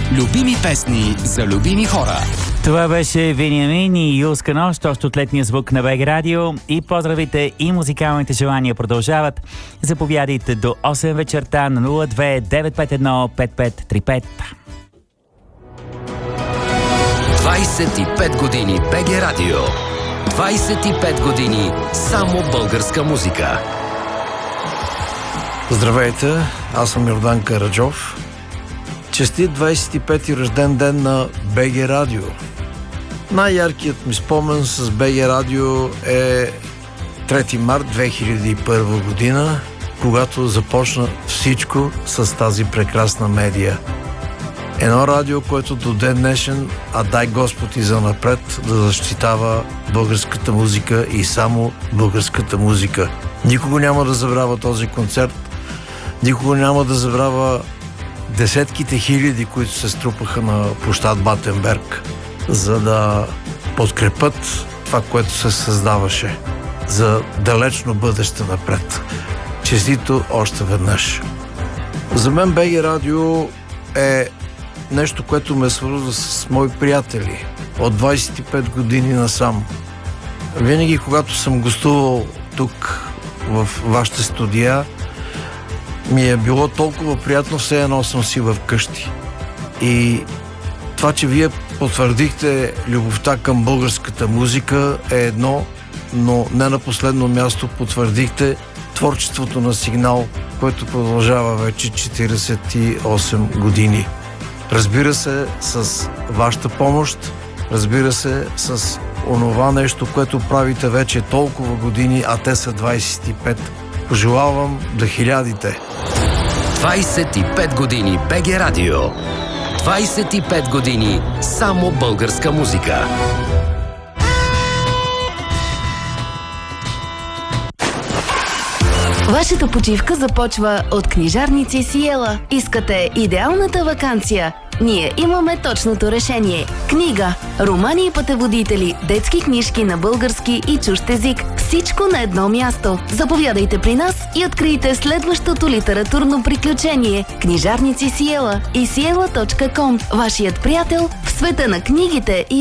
Любими песни за любими хора. Това беше Вениамин и Юлска нощ, още от летния звук на БГ Радио. И поздравите и музикалните желания продължават. Заповядайте до 8 вечерта на 02 951 5535. 25 години БГ Радио. 25 години само българска музика. Здравейте, аз съм Йордан Караджов. Честит 25-ти рожден ден на БГ Радио. Най-яркият ми спомен с БГ Радио е 3 март 2001 година, когато започна всичко с тази прекрасна медия. Едно радио, което до ден днешен, а дай Господ и занапред, да защитава българската музика и само българската музика. Никога няма да забравя този концерт, никога няма да забравя десетките хиляди, които се струпаха на площад Батенберг, за да подкрепят това, което се създаваше за далечно бъдеще напред. Честито още веднъж. За мен БГ Радио е нещо, което ме свързва с мои приятели от 25 години насам. Винаги, когато съм гостувал тук в вашите студия, ми е било толкова приятно, все едно съм си в къщи. И това, че вие потвърдихте любовта към българската музика е едно, но не на последно място потвърдихте творчеството на Сигнал, което продължава вече 48 години. Разбира се, с вашата помощ, разбира се, с онова нещо, което правите вече толкова години, а те са 25. Пожелавам да хилядите. 25 години БГ Радио. 25 години само българска музика. Вашата почивка започва от книжарници Сиела. Искате идеалната ваканция? Ние имаме точното решение. Книга, романи и пътеводители, детски книжки на български и чужд език. Всичко на едно място. Заповядайте при нас и открийте следващото литературно приключение. Книжарници Сиела и siela.com. Вашият приятел в света на книгите и